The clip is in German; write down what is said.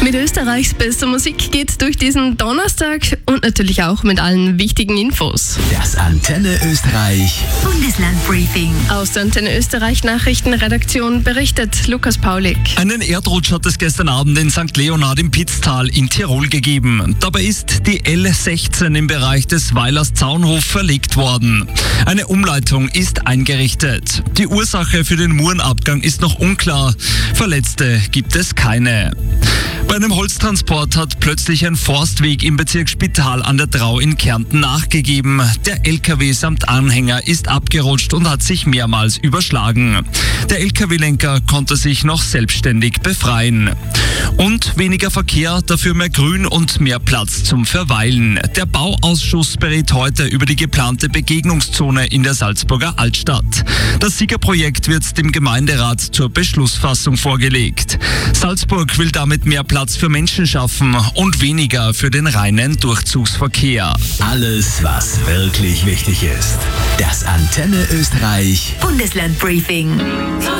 Mit Österreichs bester Musik geht's durch diesen Donnerstag und natürlich auch mit allen wichtigen Infos. Das Antenne Österreich Bundeslandbriefing. Aus der Antenne Österreich Nachrichtenredaktion berichtet Lukas Paulik. Einen Erdrutsch hat es gestern Abend in St. Leonhard im Pitztal in Tirol gegeben. Dabei ist die L16 im Bereich des Weilers Zaunhof verlegt worden. Eine Umleitung ist eingerichtet. Die Ursache für den Murenabgang ist noch unklar. Verletzte gibt es keine. Bei einem Holztransport hat plötzlich ein Forstweg im Bezirk Spital an der Drau in Kärnten nachgegeben. Der LKW samt Anhänger ist abgerutscht und hat sich mehrmals überschlagen. Der LKW-Lenker konnte sich noch selbstständig befreien. Und weniger Verkehr, dafür mehr Grün und mehr Platz zum Verweilen. Der Bauausschuss berät heute über die geplante Begegnungszone in der Salzburger Altstadt. Das Siegerprojekt wird dem Gemeinderat zur Beschlussfassung vorgelegt. Salzburg will damit mehr Platz für Menschen schaffen und weniger für den reinen Durchzugsverkehr. Alles, was wirklich wichtig ist. Das Antenne Österreich Bundeslandbriefing.